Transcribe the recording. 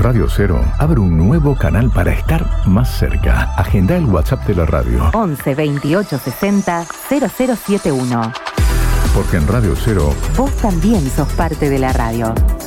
Radio 0 abre un nuevo canal para estar más cerca. Agenda el WhatsApp de la radio. 11 28 60 0071. Porque en Radio 0 vos también sos parte de la radio.